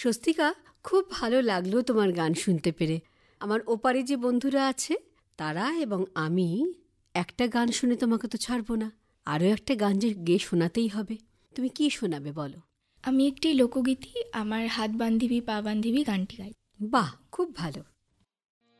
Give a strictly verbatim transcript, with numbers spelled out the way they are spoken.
স্বস্তিকা, খুব ভালো লাগলো তোমার গান শুনতে পেরে। আমার ওপারে যে বন্ধুরা আছে তারা এবং আমি একটা গান শুনে তোমাকে তো ছাড়বো না, আরও একটা গান যে গেয়ে শোনাতেই হবে। তুমি কি শোনাবে বলো? আমি একটি লোকগীতি আমার হাত বান্ধিবি পা বান্ধিবি গানটি গাই। বাহ, খুব ভালো।